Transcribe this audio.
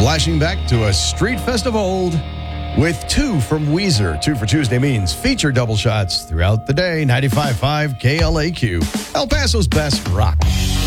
Flashing back to a street fest of old with two from Weezer. 2 for Tuesday means feature double shots throughout the day. 95.5 KLAQ, El Paso's best rock.